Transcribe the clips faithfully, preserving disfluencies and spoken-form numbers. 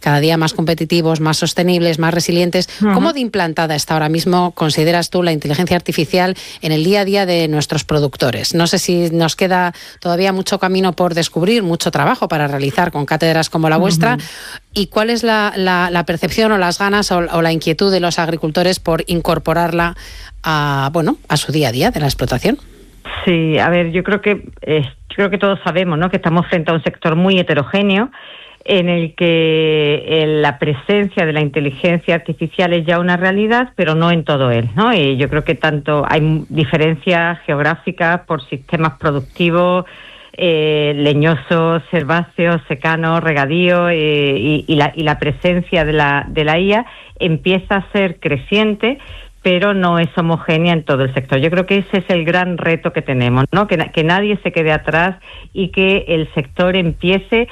cada día más competitivos, más sostenibles, más resilientes. Uh-huh. ¿Cómo de implantada está ahora mismo, consideras tú, la inteligencia artificial en el día a día de nuestros productores? No sé si nos queda todavía mucho camino por descubrir, mucho trabajo para realizar con cátedras como la vuestra. Uh-huh. ¿Y cuál es la, la, la percepción o las ganas o, o la inquietud de los agricultores por incorporarla a, bueno, a su día a día de la explotación? Sí, a ver, yo creo que eh, yo creo que todos sabemos, ¿no?, que estamos frente a un sector muy heterogéneo en el que eh, la presencia de la inteligencia artificial es ya una realidad, pero no en todo él, ¿no? Y yo creo que tanto hay diferencias geográficas por sistemas productivos, eh, leñosos, herbáceos, secanos, regadío, eh, y, y, la, y la presencia de la, de la I A empieza a ser creciente, pero no es homogénea en todo el sector. Yo creo que ese es el gran reto que tenemos, ¿no? Que, que nadie se quede atrás y que el sector empiece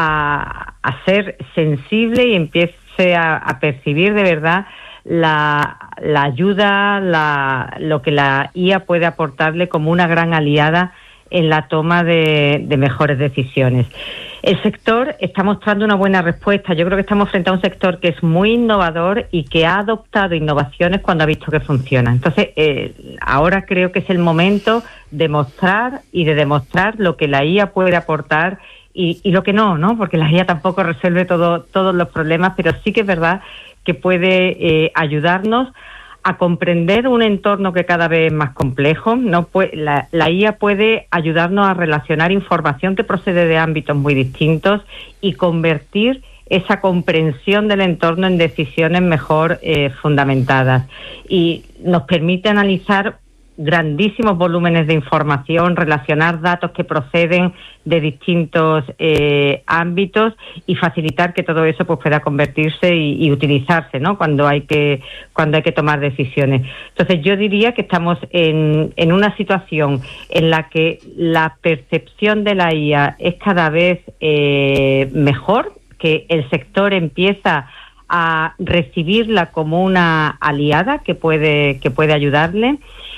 a, a ser sensible y empiece a, a percibir de verdad la, la ayuda, la, lo que la I A puede aportarle como una gran aliada en la toma de, de mejores decisiones. El sector está mostrando una buena respuesta. Yo creo que estamos frente a un sector que es muy innovador y que ha adoptado innovaciones cuando ha visto que funcionan. Entonces, eh, ahora creo que es el momento de mostrar y de demostrar lo que la I A puede aportar y, y lo que no, ¿no? Porque la I A tampoco resuelve todo, todos los problemas, pero sí que es verdad que puede eh, ayudarnos a comprender un entorno que cada vez es más complejo, ¿no? La, la I A puede ayudarnos a relacionar información que procede de ámbitos muy distintos y convertir esa comprensión del entorno en decisiones mejor eh, fundamentadas. Y nos permite analizar grandísimos volúmenes de información, relacionar datos que proceden de distintos eh, ámbitos y facilitar que todo eso pues pueda convertirse y, y utilizarse, ¿no?, cuando hay que cuando hay que tomar decisiones. Entonces yo diría que estamos en, en una situación en la que la percepción de la I A es cada vez eh, mejor, que el sector empieza a recibirla como una aliada que puede que puede ayudarle.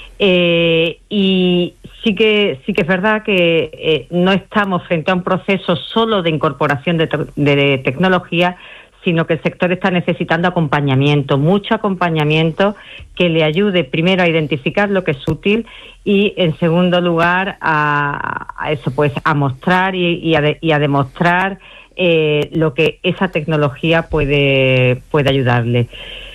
Eh, y sí que sí que es verdad que eh, no estamos frente a un proceso solo de incorporación de, te- de tecnología, sino que el sector está necesitando acompañamiento, mucho acompañamiento que le ayude primero a identificar lo que es útil y en segundo lugar a, a eso, pues a mostrar y, y, a, de, y a demostrar eh, lo que esa tecnología puede puede ayudarle.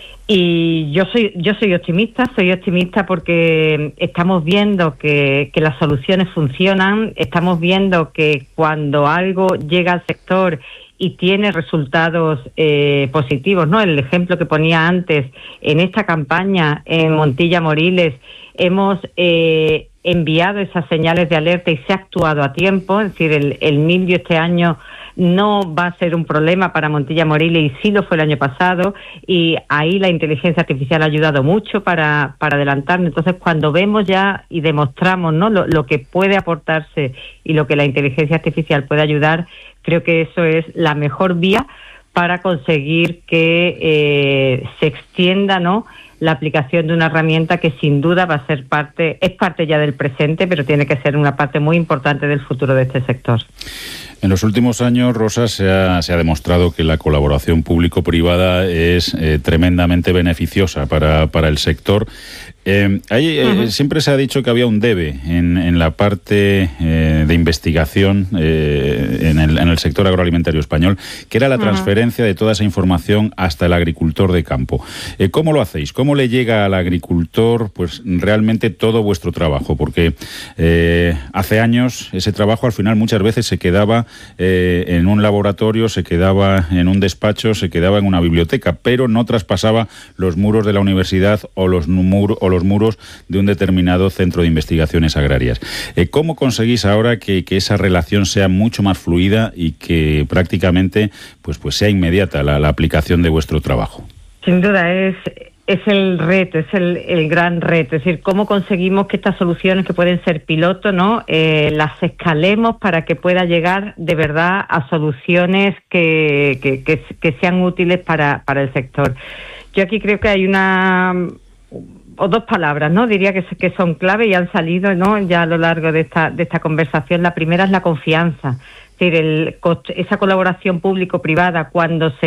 Y yo soy yo soy optimista, soy optimista porque estamos viendo que, que las soluciones funcionan, estamos viendo que cuando algo llega al sector y tiene resultados eh, positivos, ¿no? El ejemplo que ponía antes, en esta campaña en Montilla Moriles hemos eh, enviado esas señales de alerta y se ha actuado a tiempo, es decir, el, el mildio este año no va a ser un problema para Montilla Moriles y sí lo fue el año pasado, y ahí la inteligencia artificial ha ayudado mucho para, para adelantarnos. Entonces, cuando vemos ya y demostramos, ¿no?, lo, lo que puede aportarse y lo que la inteligencia artificial puede ayudar, creo que eso es la mejor vía para conseguir que eh, se extienda, ¿no?, la aplicación de una herramienta que sin duda va a ser parte, es parte ya del presente, pero tiene que ser una parte muy importante del futuro de este sector. En los últimos años, Rosa, se ha, se ha demostrado que la colaboración público-privada es eh, tremendamente beneficiosa para, para el sector. Eh, ahí, eh, uh-huh. Siempre se ha dicho que había un debe en, en la parte eh, de investigación eh, en, el, en el sector agroalimentario español, que era la uh-huh. transferencia de toda esa información hasta el agricultor de campo. Eh, ¿Cómo lo hacéis? ¿Cómo le llega al agricultor pues realmente todo vuestro trabajo? Porque eh, hace años ese trabajo al final muchas veces se quedaba eh, en un laboratorio, se quedaba en un despacho, se quedaba en una biblioteca, pero no traspasaba los muros de la universidad o los, mur- o los muros de un determinado centro de investigaciones agrarias. Eh, ¿Cómo conseguís ahora que, que esa relación sea mucho más fluida y que prácticamente pues, pues sea inmediata la, la aplicación de vuestro trabajo? Sin duda, es... Es el reto, es el, el gran reto, es decir, cómo conseguimos que estas soluciones que pueden ser piloto, ¿no?, eh, las escalemos para que pueda llegar de verdad a soluciones que, que, que, que sean útiles para, para el sector. Yo aquí creo que hay una o dos palabras, ¿no?, diría que, que son clave y han salido, ¿no?, ya a lo largo de esta, de esta conversación. La primera es la confianza, es decir, el, esa colaboración público-privada cuando se